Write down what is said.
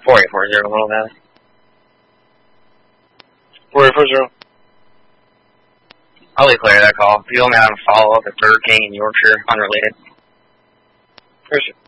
4840, little man. 4840. I'll declare that call. If you only have a follow-up at Burger King in Yorkshire, unrelated. Appreciate it.